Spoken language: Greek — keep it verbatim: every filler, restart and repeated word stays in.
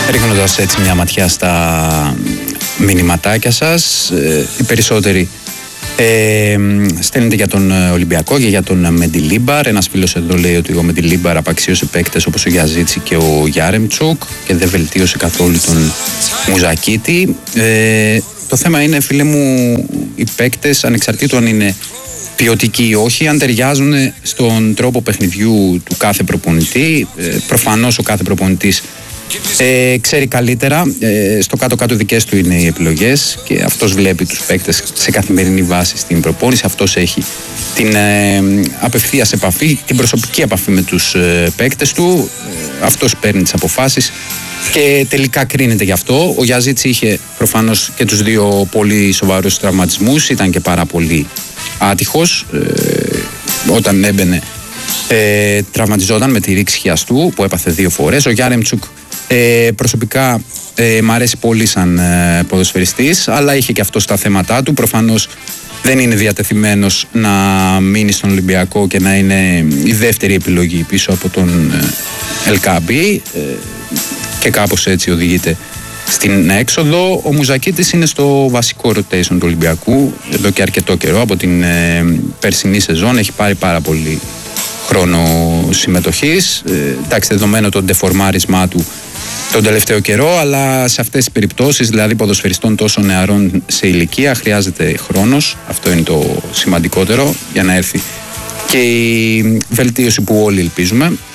Ρίχνοντας έτσι μια ματιά στα μηνυματάκια σας, ε, οι περισσότεροι ε, στέλνετε για τον Ολυμπιακό και για τον Μεντιλίμπαρ. Ένας φίλος εδώ λέει ότι ο Μεντιλίμπαρ απαξίωσε παίκτες όπως ο Γιαζίτσι και ο Γιάρεμτσουκ και δεν βελτίωσε καθόλου τον Μουζακίτη. Ε, το θέμα είναι, φίλε μου, οι παίκτες, ανεξαρτήτως αν είναι ποιοτικοί ή όχι, αν ταιριάζουν στον τρόπο παιχνιδιού του κάθε προπονητή. Ε, προφανώς ο κάθε προπονητής Ε, ξέρει καλύτερα, ε, στο κάτω-κάτω δικές του είναι οι επιλογές και αυτός βλέπει τους παίκτες σε καθημερινή βάση στην προπόνηση. Αυτός έχει την ε, απευθείας επαφή, την προσωπική επαφή με τους ε, παίκτες του. Ε, αυτός παίρνει τις αποφάσεις και τελικά κρίνεται γι' αυτό. Ο Γιαζίτσι είχε προφανώς και τους δύο πολύ σοβαρούς τραυματισμούς, ήταν και πάρα πολύ άτυχος. Ε, όταν έμπαινε ε, τραυματιζόταν με τη ρήξη χιαστού που έπαθε δύο φορές. Ο Γιάρεμτσουκ Ε, προσωπικά ε, μ' αρέσει πολύ σαν ε, ποδοσφαιριστής, αλλά είχε και αυτό στα θέματά του. Προφανώς δεν είναι διατεθειμένος να μείνει στον Ολυμπιακό και να είναι η δεύτερη επιλογή πίσω από τον ε, Ελκαμπή ε, και κάπως έτσι οδηγείται στην έξοδο. Ο Μουζακίτης είναι στο βασικό rotation του Ολυμπιακού εδώ και αρκετό καιρό. Από την ε, περσινή σεζόν έχει πάρει πάρα πολύ χρόνο συμμετοχής. Ε, εντάξει, δεδομένο το ντεφορμάρισμά του τον τελευταίο καιρό, αλλά σε αυτές τις περιπτώσεις, δηλαδή ποδοσφαιριστών τόσο νεαρών σε ηλικία, χρειάζεται χρόνος. Αυτό είναι το σημαντικότερο για να έρθει και η βελτίωση που όλοι ελπίζουμε.